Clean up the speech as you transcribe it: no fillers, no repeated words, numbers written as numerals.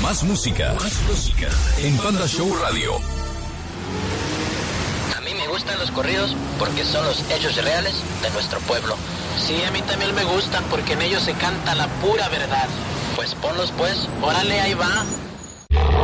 Más música. En Panda Show Radio. A mí me gustan los corridos porque son los hechos reales de nuestro pueblo. Sí, a mí también me gustan porque en ellos se canta la pura verdad. Pues ponlos pues. Órale, ahí va.